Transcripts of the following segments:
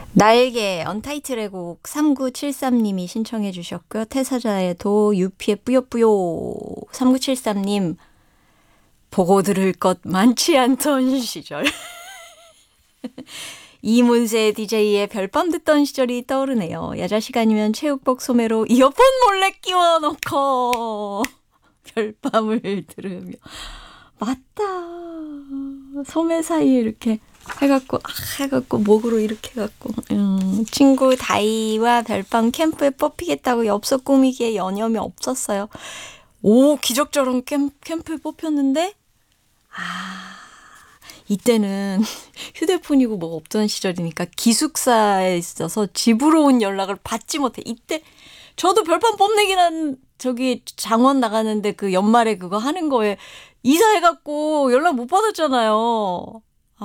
날개 언타이틀의 곡 3973님이 신청해 주셨고요. 태사자의 도 유피의 뿌요뿌요 3973님 보고 들을 것 많지 않던 시절 이문세 DJ의 별밤 듣던 시절이 떠오르네요. 야자 시간이면 체육복 소매로 이어폰 몰래 끼워놓고 별밤을 들으며 맞다. 소매 사이에 이렇게 해갖고 목으로 이렇게 해갖고 친구 다이와 별밤 캠프에 뽑히겠다고 엽서 꾸미기에 여념이 없었어요. 오 기적처럼 캠프에 뽑혔는데 이때는 휴대폰이고 뭐가 없던 시절이니까 기숙사에 있어서 집으로 온 연락을 받지 못해. 이때 저도 별밤 뽐내기란 저기 장원 나가는데 그 연말에 그거 하는 거에 이사해갖고 연락 못 받았잖아요.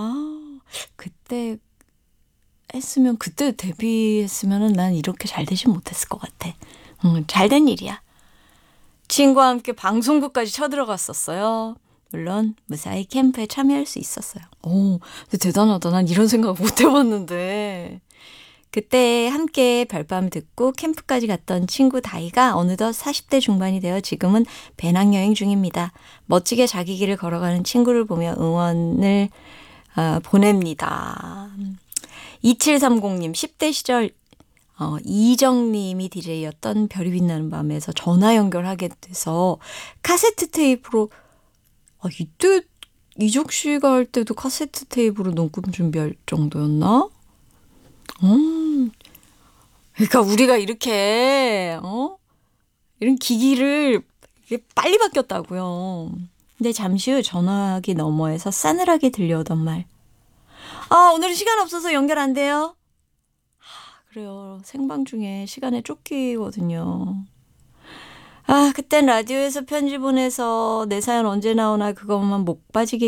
그때 했으면 그때 데뷔했으면은 난 이렇게 잘 되진 못했을 것 같아. 잘된 일이야. 친구와 함께 방송국까지 쳐들어갔었어요. 물론 무사히 캠프에 참여할 수 있었어요. 오, 근데 대단하다. 난 이런 생각 못 해봤는데. 그때 함께 별밤 듣고 캠프까지 갔던 친구 다이가 어느덧 40대 중반이 되어 지금은 배낭여행 중입니다. 멋지게 자기 길을 걸어가는 친구를 보며 응원을 보냅니다. 2730님 10대 시절 이정님이 DJ였던 별이 빛나는 밤에서 전화 연결하게 돼서 카세트 테이프로 이때 이적 씨가 할 때도 카세트 테이프로 녹음 준비할 정도였나? 그러니까 우리가 이렇게 이런 기기를 빨리 바뀌었다고요. 근데 잠시 후 전화기 너머에서 싸늘하게 들려오던 말. 오늘은 시간 없어서 연결 안 돼요? 그래요. 생방 중에 시간에 쫓기거든요. 그땐 라디오에서 편지 보내서 내 사연 언제 나오나 그것만 목 빠지게